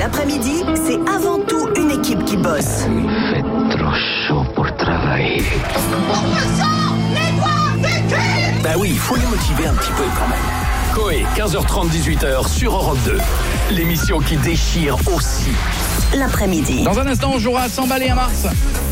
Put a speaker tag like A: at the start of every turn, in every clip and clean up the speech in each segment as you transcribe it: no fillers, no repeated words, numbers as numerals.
A: L'après-midi, c'est avant tout une équipe qui bosse.
B: Il fait trop chaud pour travailler.
C: Bah oui, il faut les motiver un petit peu quand même. Coé, 15h30, 18h sur Europe 2. L'émission qui déchire aussi.
A: L'après-midi.
D: Dans un instant, on jouera à 100 balles et 1 mars.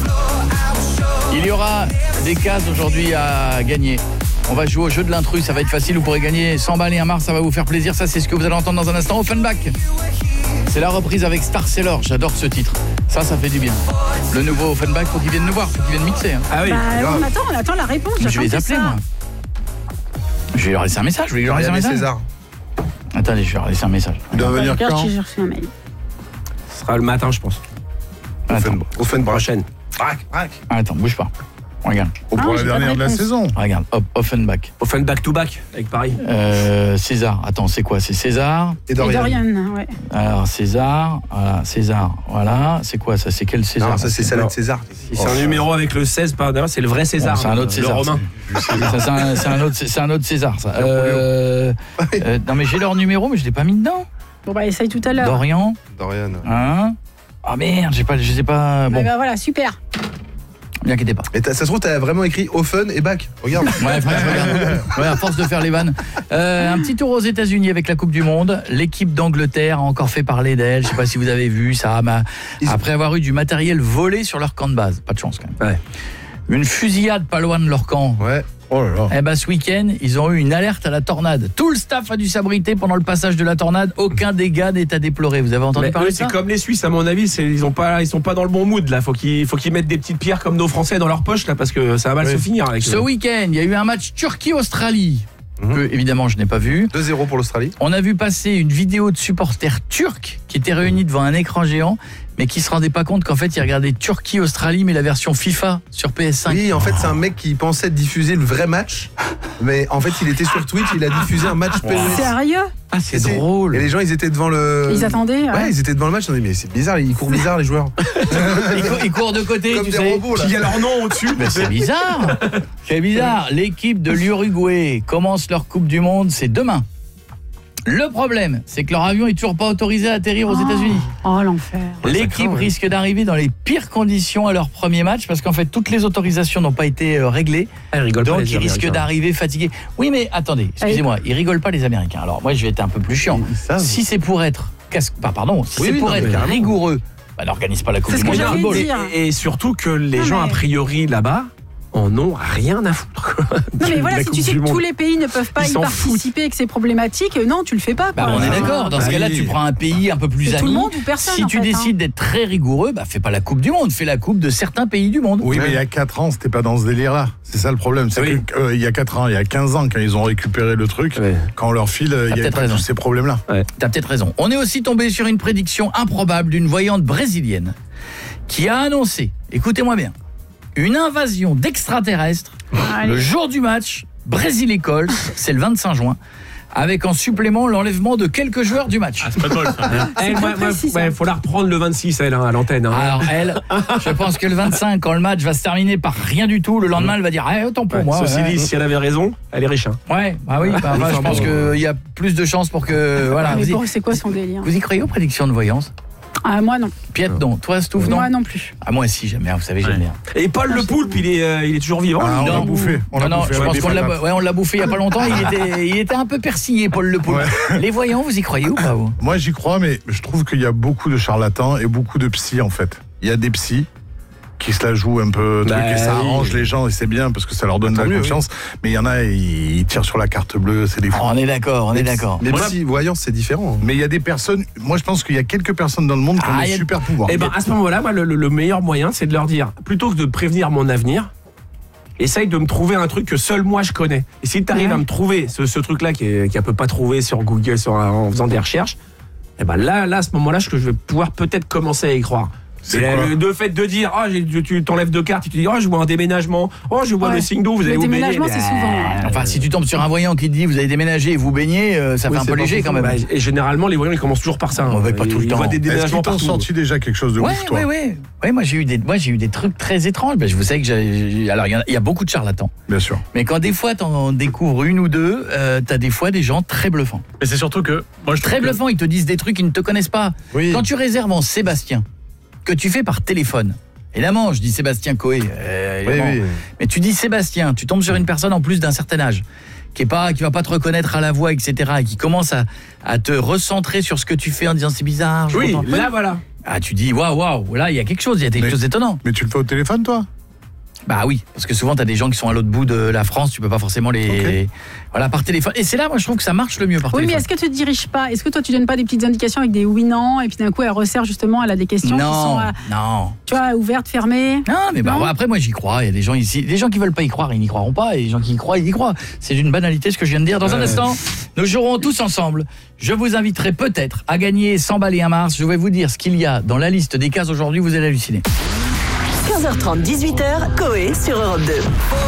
D: Il y aura des cases aujourd'hui à gagner. On va jouer au jeu de l'intrus, ça va être facile, vous pourrez gagner 100 balles et 1 mars, ça va vous faire plaisir. Ça, c'est ce que vous allez entendre dans un instant. Offenbach, c'est la reprise avec Star Sailor, j'adore ce titre. Ça fait du bien. Le nouveau Offenbach, faut qu'il vienne nous voir, faut qu'il vienne mixer. Hein.
E: Ah oui. On attend la réponse.
D: Je vais les appeler, moi. Je vais leur laisser un message. Vous voulez que je leur laisse un message
F: César.
D: Attendez, je vais leur laisser un message.
F: Il doit venir quand?
E: J'ai reçu un mail. Ce sera le matin, je pense.
F: Offenbach.
E: Prochaine.
D: Attends, bouge pas. Regarde.
F: Pour la dernière de la saison.
D: Regarde, hop, Offenbach.
E: Offenbach to back avec Paris.
D: César. Attends, c'est quoi? C'est César.
F: Et Dorian.
E: Ouais.
D: Alors César, voilà, c'est quoi ça? C'est quel César?
F: Non, ça c'est Salade César.
E: C'est un numéro avec le 16 par derrière, c'est le vrai César.
D: C'est un autre César.
E: Le romain.
D: C'est un autre César ça. Non mais j'ai leur numéro mais je l'ai pas mis dedans.
E: Bon bah essaye tout à l'heure.
D: Dorian. Hein? Ah merde, je sais pas. Bon.
E: Bah voilà, super.
D: Ne vous inquiétez pas.
F: Et ça se trouve, t'as vraiment écrit Offen et Bach. Regarde.
D: Ouais, regarde. Ouais, à force de faire les vannes. Un petit tour aux États-Unis avec la Coupe du Monde. L'équipe d'Angleterre a encore fait parler d'elle. Je sais pas si vous avez vu ça. Après avoir eu du matériel volé sur leur camp de base. Pas de chance quand même.
F: Ouais.
D: Une fusillade pas loin de leur camp.
F: Ouais. Oh là là.
D: Eh ben ce week-end, ils ont eu une alerte à la tornade. Tout le staff a dû s'abriter pendant le passage de la tornade. Aucun dégât n'est à déplorer. Vous avez entendu parler de ça?
E: C'est comme les Suisses, à mon avis. Ils sont pas dans le bon mood là. Faut qu'ils mettent des petites pierres comme nos Français dans leur poche là, parce que ça va mal se finir. Avec
D: ce week-end, il y a eu un match Turquie-Australie. Que évidemment je n'ai pas vu.
F: 2-0 pour l'Australie.
D: On a vu passer une vidéo de supporters turcs qui étaient réunis devant un écran géant, mais qui se rendaient pas compte qu'en fait ils regardaient Turquie-Australie mais la version FIFA sur PS5.
F: Oui, en fait c'est un mec qui pensait diffuser le vrai match, mais en fait il était sur Twitch, il a diffusé un match PES.
E: Sérieux?
D: Ah c'est drôle.
F: Et les gens ils étaient devant le...
E: Ils attendaient.
F: Ouais, ils étaient devant le match, on dit mais c'est bizarre, ils courent bizarre les joueurs.
D: Ils courent de côté,
F: comme
D: tu
F: des
D: sais.
F: robots là.
E: Il y a leur nom au-dessus.
D: Mais c'est bizarre. C'est bizarre. L'équipe de l'Uruguay commence leur Coupe du Monde, c'est demain. Le problème, c'est que leur avion est toujours pas autorisé à atterrir aux États-Unis.
E: Oh l'enfer.
D: L'équipe risque d'arriver dans les pires conditions à leur premier match parce qu'en fait toutes les autorisations n'ont pas été réglées. Donc ils risquent d'arriver fatigués. Oui mais attendez, excusez-moi, ils rigolent pas les Américains. Alors moi je vais être un peu plus chiant. Si c'est pour être rigoureux, n'organise pas la Coupe du Monde de football.
E: Et surtout que les gens a priori là-bas en ont rien à foutre.
G: Non mais voilà, si tu sais que tous les pays ne peuvent pas y participer et que c'est problématique, non, tu le fais pas.
D: On est d'accord. Dans ce cas-là, tu prends un pays un peu plus ami.
G: Tout le monde ou personne.
D: Si tu décides d'être très rigoureux, fais pas la Coupe du Monde, fais la Coupe de certains pays du monde.
H: Oui, mais il y a 4 ans, c'était pas dans ce délire-là. C'est ça le problème. C'est il y a 4 ans, il y a 15 ans, quand ils ont récupéré le truc, quand on leur file, il y avait pas tous ces problèmes-là.
D: T'as peut-être raison. On est aussi tombé sur une prédiction improbable d'une voyante brésilienne qui a annoncé, écoutez-moi bien, une invasion d'extraterrestres le jour du match Brésil-Écosse, c'est le 25 juin, avec en supplément l'enlèvement de quelques joueurs du match.
E: C'est pas drôle ça. Faut la reprendre le 26 elle à l'antenne.
D: Alors elle, je pense que le 25 quand le match va se terminer par rien du tout, le lendemain elle va dire autant pour moi.
E: Ceci dit, si elle avait raison, elle est riche.
D: Ouais, je pense qu'il y a plus de chances pour que voilà.
G: Mais c'est quoi son délire?
D: Vous y croyez aux prédictions de voyance?
G: Moi non.
D: Piette non. Toi Stouff non?
G: Moi non plus.
D: Moi aussi j'aime bien, vous savez j'aime bien.
E: Et Paul Le Poulpe, il est toujours vivant.
H: On l'a bouffé.
D: Je pense qu'on l'a bouffé il y a pas longtemps, il était un peu persillé Paul Le Poulpe. Les voyants, vous y croyez ou pas vous?
H: Moi j'y crois, mais je trouve qu'il y a beaucoup de charlatans et beaucoup de psys en fait. Il y a des psys qui se la jouent un peu et ça arrange les gens et c'est bien parce que ça leur donne de la confiance, mais il y en a ils tirent sur la carte bleue, c'est des fous.
D: On est d'accord.
F: Les psy-voyants c'est différent.
H: Mais il y a des personnes, moi je pense qu'il y a quelques personnes dans le monde qui ont des super pouvoirs.
E: Et à ce moment-là, moi, le meilleur moyen c'est de leur dire, plutôt que de prévenir mon avenir, essaye de me trouver un truc que seul moi je connais. Et si tu arrives à me trouver ce truc-là qu'elle peut pas trouver sur Google en faisant des recherches, là à ce moment-là je vais pouvoir peut-être commencer à y croire. Le fait de dire tu t'enlèves 2 cartes, tu te dis je vois un déménagement, je vois le signe d'eau, vous allez vous baigner.
G: Le déménagement, c'est souvent.
D: Enfin, si tu tombes sur un voyant qui te dit vous allez déménager et vous baignez, ça fait un peu léger quand même.
E: Et généralement les voyants ils commencent toujours par ça.
D: On va pas tout le temps.
E: Des déménagements
H: partout. Est-ce qu'ils t'ont senti déjà quelque chose de ouf, toi?
D: Oui, moi j'ai eu des trucs très étranges. Je vous sais que alors il y a beaucoup de charlatans.
H: Bien sûr.
D: Mais quand des fois t'en découvres une ou deux, t'as des fois des gens très bluffants.
I: Mais c'est surtout que moi
D: très bluffants, ils te disent des trucs qu'ils ne te connaissent pas.
F: Oui.
D: Quand tu réserves en Sébastien, que tu fais par téléphone. Évidemment, je dis Sébastien Coé.
F: Oui.
D: Mais tu dis Sébastien, tu tombes sur une personne en plus d'un certain âge qui va pas te reconnaître à la voix, etc. et qui commence à te recentrer sur ce que tu fais en disant c'est bizarre.
E: Là voilà.
D: Ah, tu dis waouh, là il y a quelque chose, il y a quelque chose d'étonnant.
H: Mais tu le fais au téléphone, toi?
D: Bah oui, parce que souvent t'as des gens qui sont à l'autre bout de la France, tu peux pas forcément voilà, par téléphone. Et c'est là, moi je trouve que ça marche le mieux par téléphone.
G: Oui, mais est-ce que tu te diriges pas? Est-ce que toi tu donnes pas des petites indications avec des oui/non et puis d'un coup elle resserre justement, elle a des questions qui sont tu vois, ouvertes, fermées?
D: Non, mais après moi j'y crois. Il y a des gens ici, des gens qui veulent pas y croire, ils n'y croiront pas, et les gens qui y croient, ils y croient. C'est d'une banalité ce que je viens de dire. Dans un instant, nous jouerons tous ensemble. Je vous inviterai peut-être à gagner 100 balles et un Mars. Je vais vous dire ce qu'il y a dans la liste des cases aujourd'hui, vous allez halluciner.
A: 15h30, 18h, Coé sur Europe 2.